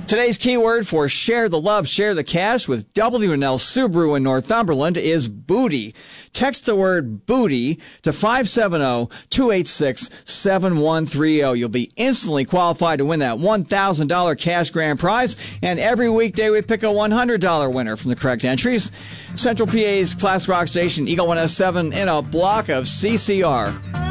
Today's keyword for share the love, share the cash with W&L Subaru in Northumberland is booty. Text the word booty to 570-286-7130. You'll be instantly qualified to win that $1,000 cash grand prize. And every weekday we pick a $100 winner from the correct entries. Central PA's class rock station, Eagle 107 in a block of CCR.